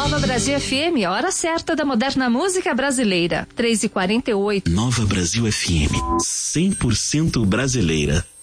Nova Brasil FM, a hora certa da moderna música brasileira. 3h48. Nova Brasil FM, 100% brasileira.